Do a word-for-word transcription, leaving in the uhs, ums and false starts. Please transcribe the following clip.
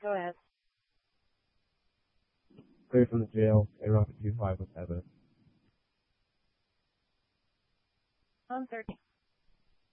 Go ahead. Cleared from the jail, a rocket two five with evidence. On thirteen.